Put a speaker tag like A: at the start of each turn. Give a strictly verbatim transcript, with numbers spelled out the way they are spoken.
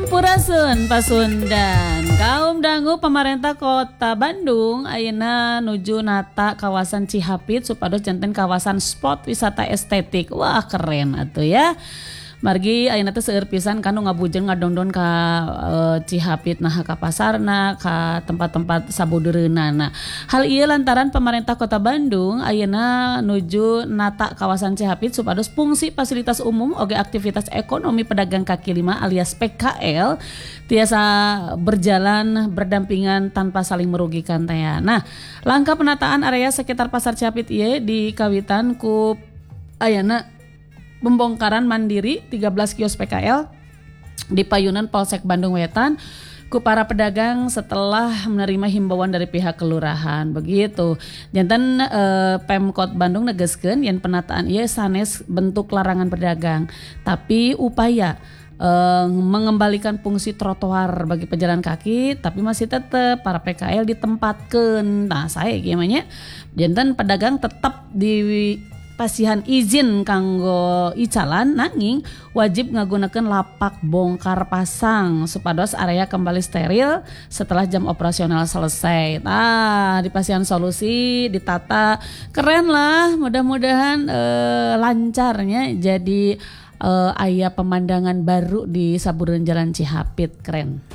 A: Sampurasun Pasundan. Kaum dangu pemerintah Kota Bandung ayeuna nuju nata kawasan Cihapit supados janten kawasan spot wisata estetik. Wah keren atuh ya. Margi ayeuna teh seueur pisan kanu ngabujeun ngadondon ka uh, Cihapit nah ka pasarna ka tempat-tempat sabudeureunana. Hal ieu lantaran pemerintah Kota Bandung ayeuna nuju nata kawasan Cihapit supados fungsi fasilitas umum oge aktivitas ekonomi pedagang kaki lima alias P K L tiasa berjalan berdampingan tanpa saling merugikan teh. Nah, langkah penataan area sekitar pasar Cihapit ieu dikawitan ku ayeuna pembongkaran mandiri tiga belas kios P K L di payunan Polsek Bandung Wetan ku para pedagang setelah menerima himbauan dari pihak kelurahan. Begitu. Janten eh, Pemkot Bandung negeskeun yen penataan ieu sanes bentuk larangan berdagang, tapi upaya eh, mengembalikan fungsi trotoar bagi pejalan kaki, tapi masih tetap para P K L ditempatkeun. Nah, saya gimana? Janten pedagang tetap di pasihan izin kanggo icalan nanging wajib ngagunakeun lapak bongkar pasang supados area kembali steril setelah jam operasional selesai. Nah, di pasihan solusi ditata keren lah, mudah-mudahan eh, lancarnya jadi eh, aya pemandangan baru di sabureun Jalan Cihapit keren.